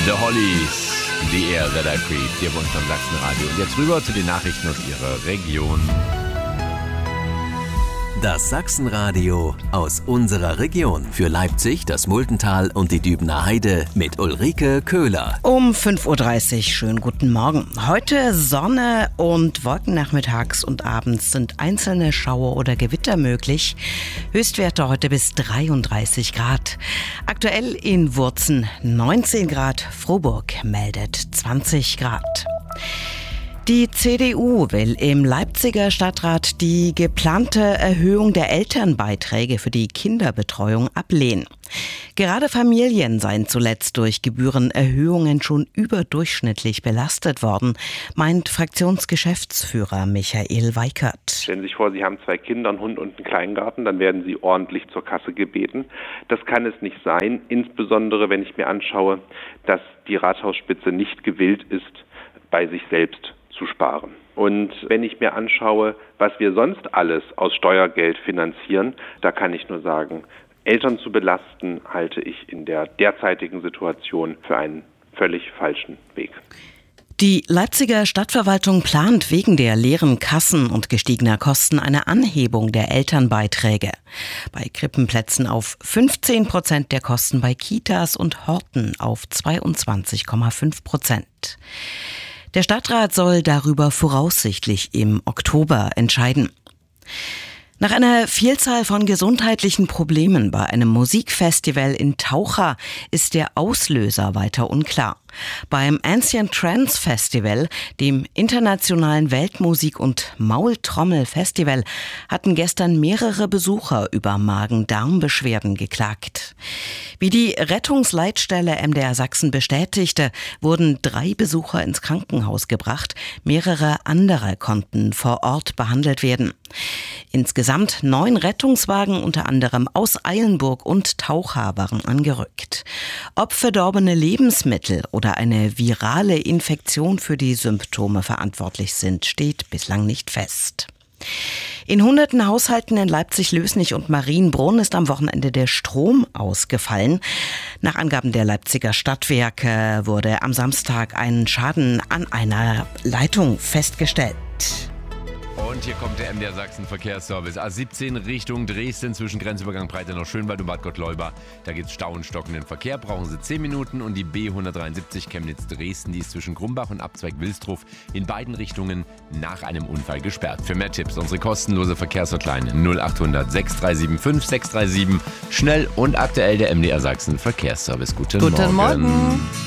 The Hollies, The Air That I Breathe, hier bei uns am Sachsenradio. Und jetzt rüber zu den Nachrichten aus Ihrer Region. Das Sachsenradio aus unserer Region. Für Leipzig, das Multental und die Dübener Heide mit Ulrike Köhler. Um 5.30 Uhr, schönen guten Morgen. Heute Sonne und Wolken nachmittags und abends sind einzelne Schauer oder Gewitter möglich. Höchstwerte heute bis 33 Grad. Aktuell in Wurzen 19 Grad, Frohburg meldet 20 Grad. Die CDU will im Leipziger Stadtrat die geplante Erhöhung der Elternbeiträge für die Kinderbetreuung ablehnen. Gerade Familien seien zuletzt durch Gebührenerhöhungen schon überdurchschnittlich belastet worden, meint Fraktionsgeschäftsführer Michael Weikert. Stellen Sie sich vor, Sie haben 2 Kinder, einen Hund und einen Kleingarten, dann werden Sie ordentlich zur Kasse gebeten. Das kann es nicht sein, insbesondere wenn ich mir anschaue, dass die Rathausspitze nicht gewillt ist, bei sich selbst zu sparen. Und wenn ich mir anschaue, was wir sonst alles aus Steuergeld finanzieren, da kann ich nur sagen, Eltern zu belasten, halte ich in der derzeitigen Situation für einen völlig falschen Weg. Die Leipziger Stadtverwaltung plant wegen der leeren Kassen und gestiegener Kosten eine Anhebung der Elternbeiträge. Bei Krippenplätzen auf 15% der Kosten, bei Kitas und Horten auf 22,5%. Der Stadtrat soll darüber voraussichtlich im Oktober entscheiden. Nach einer Vielzahl von gesundheitlichen Problemen bei einem Musikfestival in Taucha ist der Auslöser weiter unklar. Beim Ancient Trance Festival, dem internationalen Weltmusik- und Maultrommel-Festival, hatten gestern mehrere Besucher über Magen-Darm-Beschwerden geklagt. Wie die Rettungsleitstelle MDR Sachsen bestätigte, wurden 3 Besucher ins Krankenhaus gebracht. Mehrere andere konnten vor Ort behandelt werden. Insgesamt 9 Rettungswagen, unter anderem aus Eilenburg und Taucha, waren angerückt. Ob verdorbene Lebensmittel oder eine virale Infektion für die Symptome verantwortlich sind, steht bislang nicht fest. In hunderten Haushalten in Leipzig-Lößnich und Marienbrunn ist am Wochenende der Strom ausgefallen. Nach Angaben der Leipziger Stadtwerke wurde am Samstag ein Schaden an einer Leitung festgestellt. Und hier kommt der MDR Sachsen Verkehrsservice. A17 Richtung Dresden zwischen Grenzübergang Breitenau-Schönwald und Bad Gottleuba. Da gibt es Stau und stockenden Verkehr, brauchen Sie 10 Minuten. Und die B173 Chemnitz-Dresden, die ist zwischen Grumbach und Abzweig Wilsdruf in beiden Richtungen nach einem Unfall gesperrt. Für mehr Tipps unsere kostenlose Verkehrshotline 0800 6375 637. Schnell und aktuell der MDR Sachsen Verkehrsservice. Guten Morgen.